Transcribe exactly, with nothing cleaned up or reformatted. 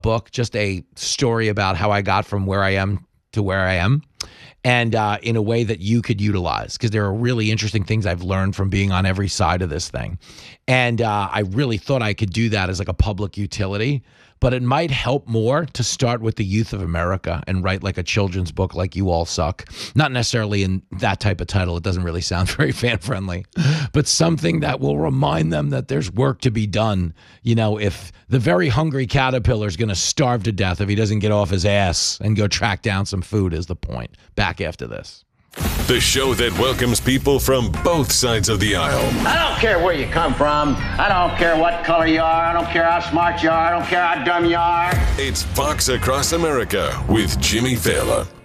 book, just a story about how I got from where I am to where I am, and uh, in a way that you could utilize, because there are really interesting things I've learned from being on every side of this thing. And uh, I really thought I could do that as like a public utility, but it might help more to start with the youth of America and write like a children's book like You All Suck. Not necessarily in that type of title. It doesn't really sound very fan-friendly, but something that will remind them that there's work to be done. You know, if the very hungry caterpillar is going to starve to death if he doesn't get off his ass and go track down some food is the point. Back after this. The show that welcomes people from both sides of the aisle. I don't care where you come from. I don't care what color you are. I don't care how smart you are. I don't care how dumb you are. It's Fox Across America with Jimmy Failla.